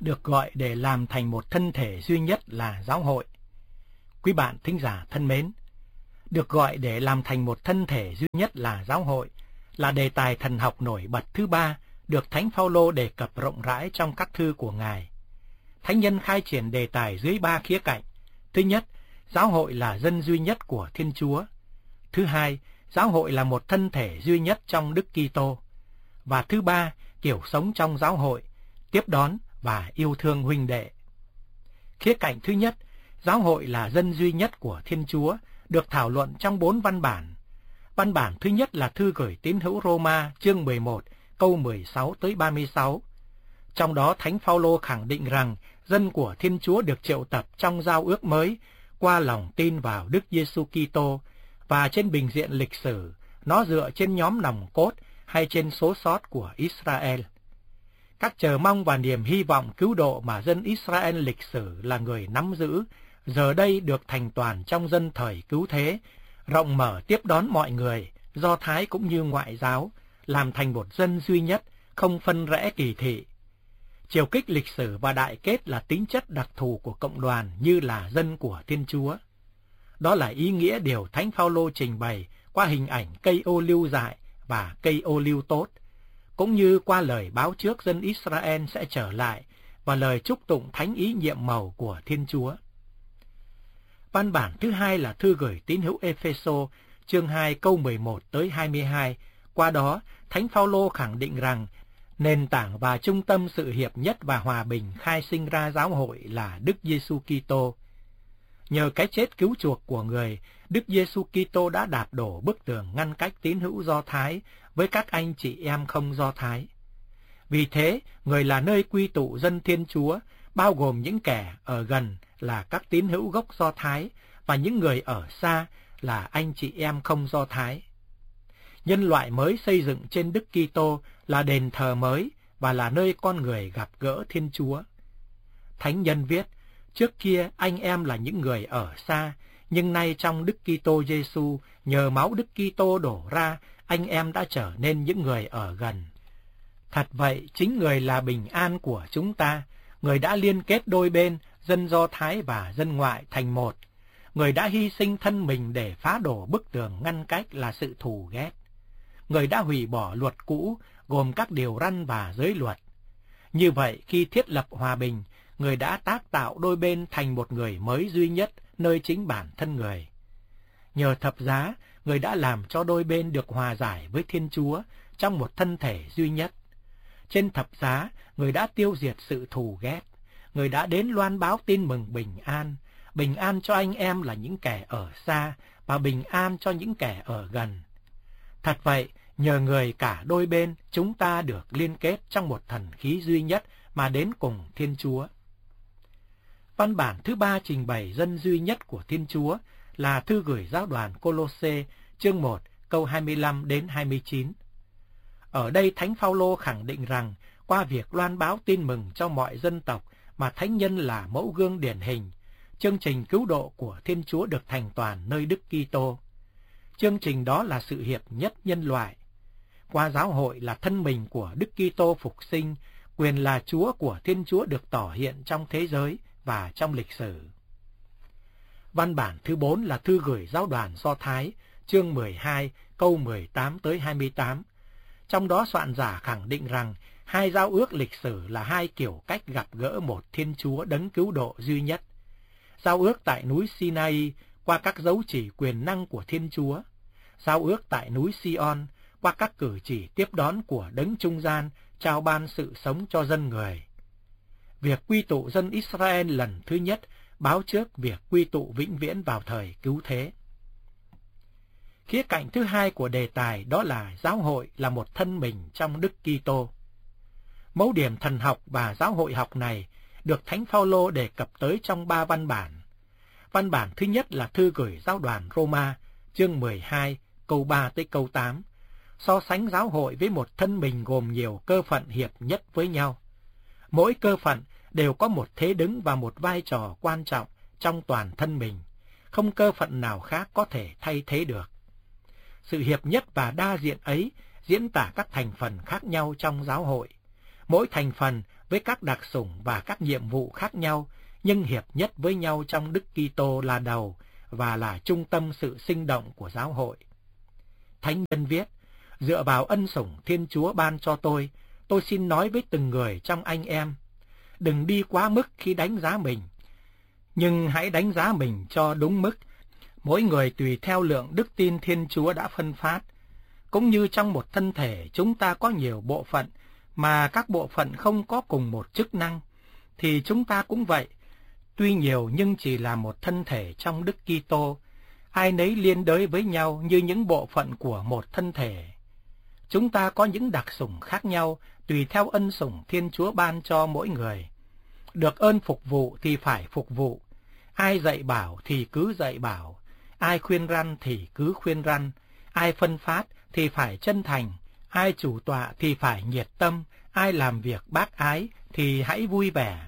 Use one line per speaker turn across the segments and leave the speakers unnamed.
được gọi để làm thành một thân thể duy nhất là giáo hội. Quý bạn thính giả thân mến, được gọi để làm thành một thân thể duy nhất là giáo hội là đề tài thần học nổi bật thứ ba được Thánh Phaolô đề cập rộng rãi trong các thư của Ngài. Thánh nhân khai triển đề tài dưới ba khía cạnh. Thứ nhất, giáo hội là dân duy nhất của Thiên Chúa. Thứ hai, giáo hội là một thân thể duy nhất trong Đức Kitô. Và thứ ba, kiểu sống trong giáo hội, tiếp đón và yêu thương huynh đệ. Khía cạnh thứ nhất, giáo hội là dân duy nhất của Thiên Chúa, được thảo luận trong 4 văn bản. Văn bản thứ nhất là thư gửi tín hữu Roma chương 11, câu 16 tới 36. Trong đó Thánh Phaolô khẳng định rằng dân của Thiên Chúa được triệu tập trong giao ước mới qua lòng tin vào Đức Giêsu Kitô, và trên bình diện lịch sử, nó dựa trên nhóm nòng cốt hay trên số sót của Israel. Các chờ mong và niềm hy vọng cứu độ mà dân Israel lịch sử là người nắm giữ, giờ đây được thành toàn trong dân thời cứu thế, rộng mở tiếp đón mọi người, Do Thái cũng như ngoại giáo, làm thành một dân duy nhất, không phân rẽ kỳ thị. Chiều kích lịch sử và đại kết là tính chất đặc thù của cộng đoàn như là dân của Thiên Chúa. Đó là ý nghĩa điều Thánh Phaolô trình bày qua hình ảnh cây ô liu dại và cây ô liu tốt, cũng như qua lời báo trước dân Israel sẽ trở lại và lời chúc tụng thánh ý nhiệm màu của Thiên Chúa. Văn bản thứ hai là thư gửi tín hữu Ê-phê-sô chương 2 câu 11 tới 22. Qua đó, Thánh Phaolô khẳng định rằng nền tảng và trung tâm sự hiệp nhất và hòa bình khai sinh ra giáo hội là Đức Giêsu Kitô. Nhờ cái chết cứu chuộc của người, Đức Giêsu Kitô đã đạp đổ bức tường ngăn cách tín hữu Do Thái với các anh chị em không Do Thái. Vì thế, người là nơi quy tụ dân Thiên Chúa, bao gồm những kẻ ở gần là các tín hữu gốc Do Thái và những người ở xa là anh chị em không Do Thái. Nhân loại mới xây dựng trên Đức Kitô là đền thờ mới và là nơi con người gặp gỡ Thiên Chúa. Thánh nhân viết, trước kia anh em là những người ở xa, nhưng nay trong Đức Kitô Giêsu, nhờ máu Đức Kitô đổ ra, anh em đã trở nên những người ở gần. Thật vậy, chính người là bình an của chúng ta, người đã liên kết đôi bên, dân Do Thái và dân ngoại thành một. Người đã hy sinh thân mình để phá đổ bức tường ngăn cách là sự thù ghét. Người đã hủy bỏ luật cũ, gồm các điều răn và giới luật. Như vậy, khi thiết lập hòa bình, người đã tác tạo đôi bên thành một người mới duy nhất nơi chính bản thân người. Nhờ thập giá, người đã làm cho đôi bên được hòa giải với Thiên Chúa trong một thân thể duy nhất. Trên thập giá, người đã tiêu diệt sự thù ghét. Người đã đến loan báo tin mừng bình an cho anh em là những kẻ ở xa và bình an cho những kẻ ở gần. Thật vậy, nhờ người cả đôi bên, chúng ta được liên kết trong một thần khí duy nhất mà đến cùng Thiên Chúa. Văn bản thứ ba trình bày dân duy nhất của Thiên Chúa là thư gửi giáo đoàn Cô-lô-sê chương 1 câu 25 đến 29. Ở đây Thánh Phaolô khẳng định rằng qua việc loan báo tin mừng cho mọi dân tộc mà thánh nhân là mẫu gương điển hình, chương trình cứu độ của Thiên Chúa được thành toàn nơi Đức Kitô. Chương trình đó là sự hiệp nhất nhân loại. Qua giáo hội là thân mình của Đức Kitô phục sinh, quyền là Chúa của Thiên Chúa được tỏ hiện trong thế giới và trong lịch sử. Văn bản thứ 4 là thư gửi giáo đoàn Do Thái, chương 12, câu 18 tới 28. Trong đó soạn giả khẳng định rằng hai giao ước lịch sử là hai kiểu cách gặp gỡ một Thiên Chúa đấng cứu độ duy nhất. Giao ước tại núi Sinai qua các dấu chỉ quyền năng của Thiên Chúa. Giao ước tại núi Sion qua các cử chỉ tiếp đón của đấng trung gian trao ban sự sống cho dân người. Việc quy tụ dân Israel lần thứ nhất báo trước việc quy tụ vĩnh viễn vào thời cứu thế. Khía cạnh thứ hai của đề tài đó là giáo hội là một thân mình trong Đức Kitô. Mẫu điểm thần học và giáo hội học này được Thánh Phaolô đề cập tới trong 3 văn bản. Văn bản thứ nhất là thư gửi giáo đoàn Roma, chương 12, câu 3 tới câu 8, so sánh giáo hội với một thân mình gồm nhiều cơ phận hiệp nhất với nhau. Mỗi cơ phận đều có một thế đứng và một vai trò quan trọng trong toàn thân mình, không cơ phận nào khác có thể thay thế được. Sự hiệp nhất và đa diện ấy diễn tả các thành phần khác nhau trong giáo hội. Mỗi thành phần với các đặc sủng và các nhiệm vụ khác nhau, nhưng hiệp nhất với nhau trong Đức Kitô là đầu và là trung tâm sự sinh động của giáo hội. Thánh nhân viết, dựa vào ân sủng Thiên Chúa ban cho tôi xin nói với từng người trong anh em, đừng đi quá mức khi đánh giá mình, nhưng hãy đánh giá mình cho đúng mức, mỗi người tùy theo lượng đức tin Thiên Chúa đã phân phát. Cũng như trong một thân thể chúng ta có nhiều bộ phận, mà các bộ phận không có cùng một chức năng, thì chúng ta cũng vậy, tuy nhiều nhưng chỉ là một thân thể trong Đức Kitô, ai nấy liên đới với nhau như những bộ phận của một thân thể. Chúng ta có những đặc sủng khác nhau tùy theo ân sủng Thiên Chúa ban cho mỗi người. Được ơn phục vụ thì phải phục vụ, ai dạy bảo thì cứ dạy bảo, ai khuyên răn thì cứ khuyên răn, ai phân phát thì phải chân thành, ai chủ tọa thì phải nhiệt tâm, ai làm việc bác ái thì hãy vui vẻ.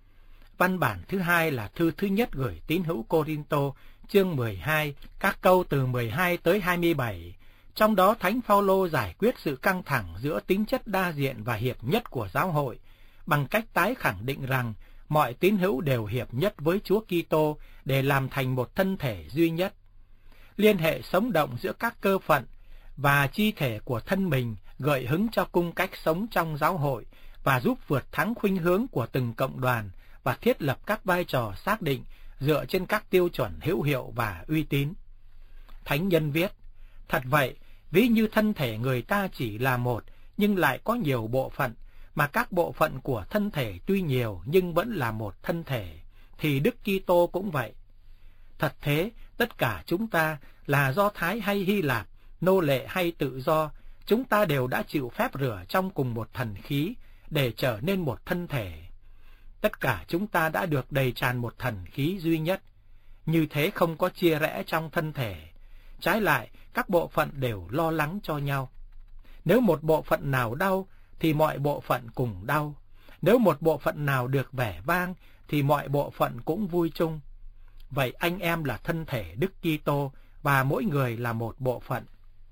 Văn bản thứ hai là thư thứ nhất gửi tín hữu Cô-rinh-tô, chương 12, các câu từ 12 tới 27. Trong đó Thánh Phaolô giải quyết sự căng thẳng giữa tính chất đa diện và hiệp nhất của giáo hội, bằng cách tái khẳng định rằng mọi tín hữu đều hiệp nhất với Chúa Kitô để làm thành một thân thể duy nhất. Liên hệ sống động giữa các cơ phận và chi thể của thân mình gợi hứng cho cung cách sống trong giáo hội và giúp vượt thắng khuynh hướng của từng cộng đoàn và thiết lập các vai trò xác định dựa trên các tiêu chuẩn hữu hiệu và uy tín. Thánh nhân viết, thật vậy, ví như thân thể người ta chỉ là một nhưng lại có nhiều bộ phận, mà các bộ phận của thân thể tuy nhiều nhưng vẫn là một thân thể, thì Đức Kitô cũng vậy. Thật thế, tất cả chúng ta là Do Thái hay Hy Lạp, nô lệ hay tự do, chúng ta đều đã chịu phép rửa trong cùng một thần khí để trở nên một thân thể. Tất cả chúng ta đã được đầy tràn một thần khí duy nhất, như thế không có chia rẽ trong thân thể. Trái lại, các bộ phận đều lo lắng cho nhau. Nếu một bộ phận nào đau, thì mọi bộ phận cùng đau. Nếu một bộ phận nào được vẻ vang, thì mọi bộ phận cũng vui chung. Vậy anh em là thân thể Đức Kitô, và mỗi người là một bộ phận.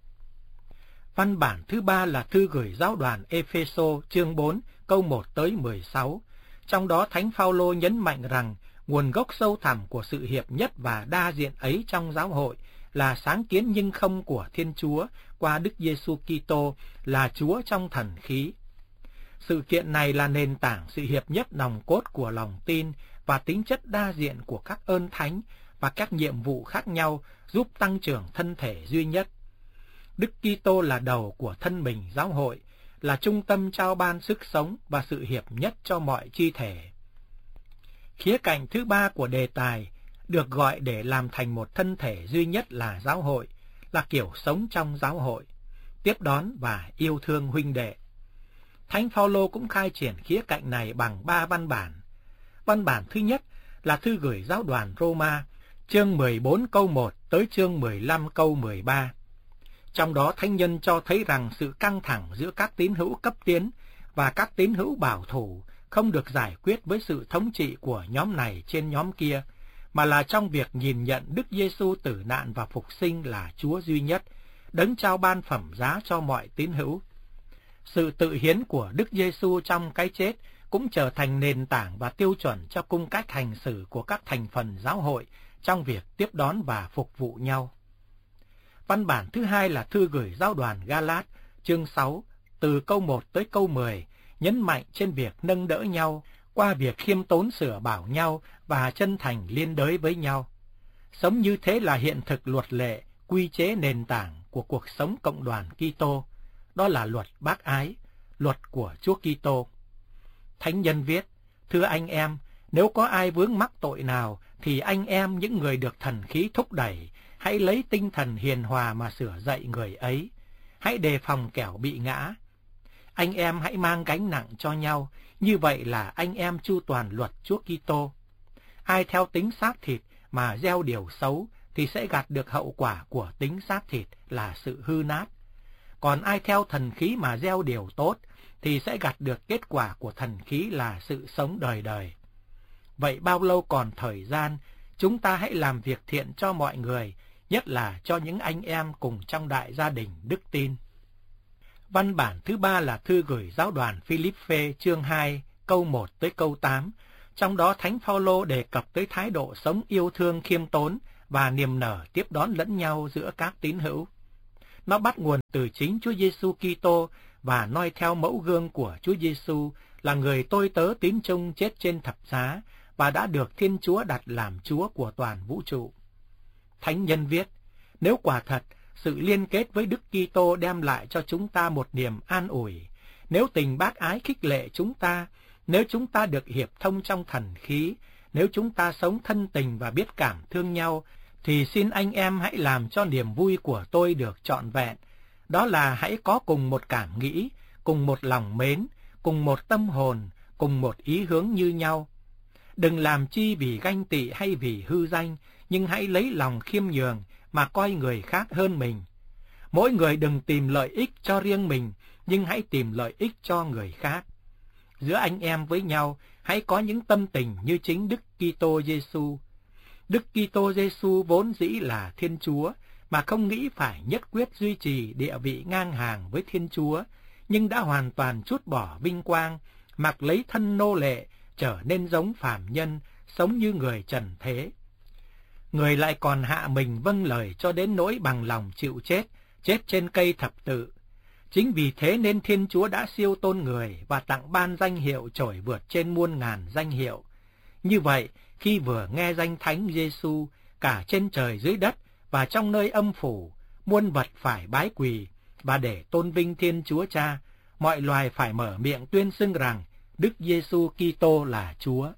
Văn bản thứ ba là thư gửi giáo đoàn Ê-phê-sô, chương 4, câu 1 tới 16. Trong đó Thánh Phaolô nhấn mạnh rằng nguồn gốc sâu thẳm của sự hiệp nhất và đa diện ấy trong giáo hội là sáng kiến nhưng không của Thiên Chúa qua Đức Giêsu Kitô là Chúa trong thần khí. Sự kiện này là nền tảng sự hiệp nhất nòng cốt của lòng tin và tính chất đa diện của các ơn thánh và các nhiệm vụ khác nhau giúp tăng trưởng thân thể duy nhất. Đức Kitô là đầu của thân mình giáo hội, là trung tâm trao ban sức sống và sự hiệp nhất cho mọi chi thể. Khía cạnh thứ ba của đề tài được gọi để làm thành một thân thể duy nhất là giáo hội, là kiểu sống trong giáo hội, tiếp đón và yêu thương huynh đệ. Thánh Phaolô cũng khai triển khía cạnh này bằng 3 văn bản. Văn bản thứ nhất là thư gửi giáo đoàn Roma, chương 14 câu 1 tới chương 15 câu 13. Trong đó thánh nhân cho thấy rằng sự căng thẳng giữa các tín hữu cấp tiến và các tín hữu bảo thủ không được giải quyết với sự thống trị của nhóm này trên nhóm kia, mà là trong việc nhìn nhận Đức Giêsu tử nạn và phục sinh là Chúa duy nhất, đấng trao ban phẩm giá cho mọi tín hữu. Sự tự hiến của Đức Giêsu trong cái chết cũng trở thành nền tảng và tiêu chuẩn cho cung cách hành xử của các thành phần giáo hội trong việc tiếp đón và phục vụ nhau. Văn bản thứ hai là thư gửi giáo đoàn Ga-lát, chương 6, từ câu 1 tới câu 10, nhấn mạnh trên việc nâng đỡ nhau qua việc khiêm tốn sửa bảo nhau và chân thành liên đới với nhau. Sống như thế là hiện thực luật lệ, quy chế nền tảng của cuộc sống cộng đoàn Kitô, đó là luật bác ái, luật của Chúa Kitô. Thánh nhân viết, thưa anh em, nếu có ai vướng mắc tội nào, thì anh em những người được thần khí thúc đẩy, hãy lấy tinh thần hiền hòa mà sửa dạy người ấy. Hãy đề phòng kẻo bị ngã. Anh em hãy mang gánh nặng cho nhau, như vậy là anh em chu toàn luật Chúa Kitô. Ai theo tính xác thịt mà gieo điều xấu thì sẽ gặt được hậu quả của tính xác thịt là sự hư nát. Còn ai theo thần khí mà gieo điều tốt thì sẽ gặt được kết quả của thần khí là sự sống đời đời. Vậy bao lâu còn thời gian, chúng ta hãy làm việc thiện cho mọi người, nhất là cho những anh em cùng trong đại gia đình đức tin. Văn bản thứ ba là thư gửi giáo đoàn Philippe, chương 2, câu 1 tới câu 8, trong đó Thánh Phaolô đề cập tới thái độ sống yêu thương khiêm tốn và niềm nở tiếp đón lẫn nhau giữa các tín hữu. Nó bắt nguồn từ chính Chúa Giêsu Kitô và noi theo mẫu gương của Chúa Giêsu là người tôi tớ tín trung chết trên thập giá và đã được Thiên Chúa đặt làm Chúa của toàn vũ trụ. Thánh nhân viết, nếu quả thật sự liên kết với Đức Kitô đem lại cho chúng ta một niềm an ủi, nếu tình bác ái khích lệ chúng ta, nếu chúng ta được hiệp thông trong thần khí, nếu chúng ta sống thân tình và biết cảm thương nhau, thì xin anh em hãy làm cho niềm vui của tôi được trọn vẹn. Đó là hãy có cùng một cảm nghĩ, cùng một lòng mến, cùng một tâm hồn, cùng một ý hướng như nhau. Đừng làm chi vì ganh tị hay vì hư danh, nhưng hãy lấy lòng khiêm nhường mà coi người khác hơn mình. Mỗi người đừng tìm lợi ích cho riêng mình, nhưng hãy tìm lợi ích cho người khác. Giữa anh em với nhau, hãy có những tâm tình như chính Đức Kitô Giêsu. Đức Kitô Giêsu vốn dĩ là Thiên Chúa, mà không nghĩ phải nhất quyết duy trì địa vị ngang hàng với Thiên Chúa, nhưng đã hoàn toàn trút bỏ vinh quang, mặc lấy thân nô lệ, trở nên giống phàm nhân, sống như người trần thế. Người lại còn hạ mình vâng lời cho đến nỗi bằng lòng chịu chết, chết trên cây thập tự. Chính vì thế nên Thiên Chúa đã siêu tôn người và tặng ban danh hiệu trội vượt trên muôn ngàn danh hiệu. Như vậy, khi vừa nghe danh Thánh Giêsu, cả trên trời dưới đất và trong nơi âm phủ, muôn vật phải bái quỳ, và để tôn vinh Thiên Chúa Cha, mọi loài phải mở miệng tuyên xưng rằng Đức Giêsu Kitô là Chúa.